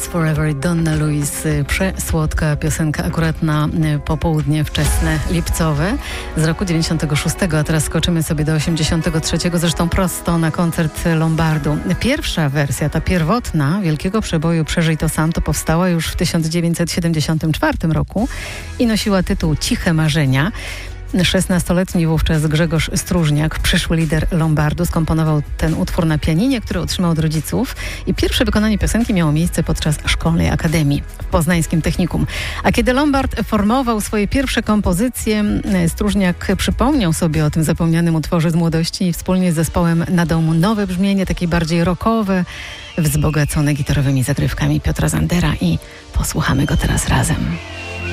Forever, Donna Luis. Przesłodka piosenka akurat na popołudnie wczesne lipcowe z roku 96, a teraz skoczymy sobie do 83, zresztą prosto na koncert Lombardu. Pierwsza wersja, ta pierwotna wielkiego przeboju Przeżyj to sam, to powstała już w 1974 roku i nosiła tytuł Ciche Marzenia. 16-letni wówczas Grzegorz Stróżniak, przyszły lider Lombardu, skomponował ten utwór na pianinie, który otrzymał od rodziców, i pierwsze wykonanie piosenki miało miejsce podczas szkolnej akademii w poznańskim technikum. A kiedy Lombard formował swoje pierwsze kompozycje, Stróżniak przypomniał sobie o tym zapomnianym utworze z młodości i wspólnie z zespołem nadał mu nowe brzmienie, takie bardziej rockowe, wzbogacone gitarowymi zagrywkami Piotra Zandera, i posłuchamy go teraz razem.